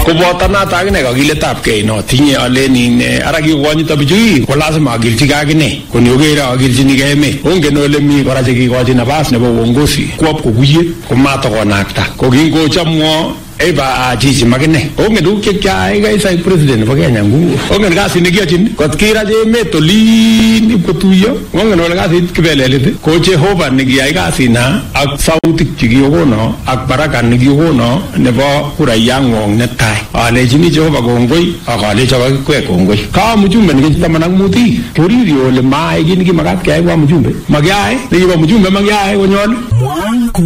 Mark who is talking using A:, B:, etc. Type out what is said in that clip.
A: koboto noto akine kakiletab kei no tinye aleni ara kikonyito bichu ko lazima akilchi akine konyogere akilchinigei emet ongen ole mi kora chekikochi nafas nebo uongozi kwop kokuye komatokonakta kokingochomwo eba chichi makine ongen tuguk chekyai kaisai president nebo Kenya nguvu ongen kasit nekiyochin kot kirach emet olin ipkotuyo ongen ole kasit kibelelit ko Jehova nekiyai kasina ak sautik chekikono ak baraka nekikono nebo kurayang'wong netai alechini Jehova kongoi ak alechi kakikwek kongoi ka mjumbe nekit 15 koriri ole maai kit nekimakat keyai kwa mjumbe makiyae nekibo mjumbe makiyae konyol